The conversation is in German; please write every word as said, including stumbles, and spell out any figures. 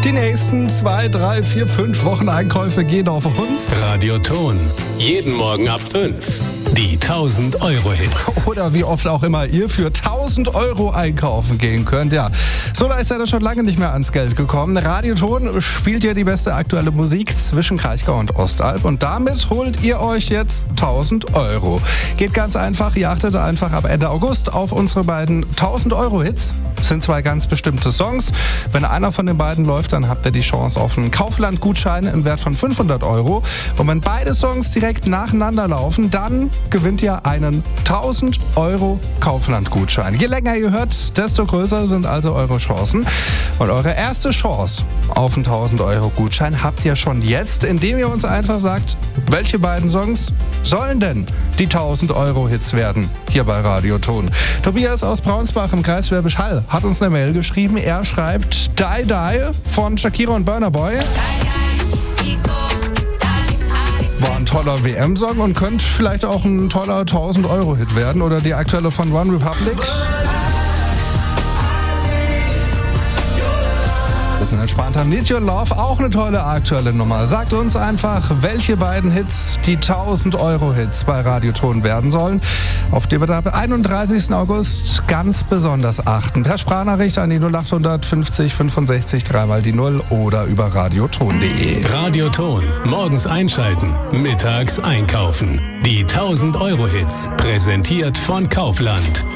Die nächsten zwei, drei, vier, fünf Wocheneinkäufe gehen auf uns. Radioton. Jeden Morgen ab fünf. Die tausend Euro Hits. Oder wie oft auch immer ihr für tausend Euro einkaufen gehen könnt. Ja, so leicht seid ihr schon lange nicht mehr ans Geld gekommen. Radioton spielt ja die beste aktuelle Musik zwischen Kraichgau und Ostalb. Und damit holt ihr euch jetzt tausend Euro. Geht ganz einfach. Ihr achtet einfach ab Ende August auf unsere beiden tausend Euro Hits. Das sind zwei ganz bestimmte Songs. Wenn einer von den beiden läuft, dann habt ihr die Chance auf einen Kaufland-Gutschein im Wert von fünfhundert Euro. Und wenn beide Songs direkt nacheinander laufen, dann gewinnt ihr einen tausend Euro Kaufland-Gutschein. Je länger ihr hört, desto größer sind also eure Chancen. Und eure erste Chance auf einen tausend Euro Gutschein habt ihr schon jetzt, indem ihr uns einfach sagt, welche beiden Songs sollen denn die tausend Euro Hits werden hier bei Radioton. Tobias aus Braunsbach im Kreis Schwäbisch Hall hat uns eine Mail geschrieben. Er schreibt Die Die von Shakira und Burna Boy. War ein toller W M-Song und könnte vielleicht auch ein toller tausend Euro Hit werden. Oder die aktuelle von One Republic. Bisschen entspannter. Need Your Love, auch eine tolle aktuelle Nummer. Sagt uns einfach, welche beiden Hits die tausend Euro Hits bei Radioton werden sollen, auf die wir dann am einunddreißigsten August ganz besonders achten. Per Sprachnachricht an die null acht fünfzig fünfundsechzig dreimal die null oder über radioton punkt de. Radioton. Morgens einschalten, mittags einkaufen. Die tausend Euro Hits. Präsentiert von Kaufland.